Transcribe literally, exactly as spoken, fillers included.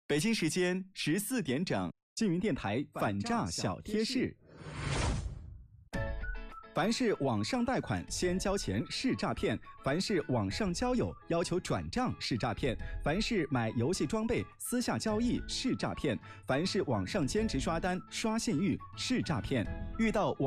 北京时间十四点整，缙云电台反诈小贴士。凡是网上贷款先交钱是诈骗，凡是网上交友要求转账是诈骗，凡是买游戏装备私下交易是诈骗，凡是网上兼职刷单刷信誉是诈骗。遇到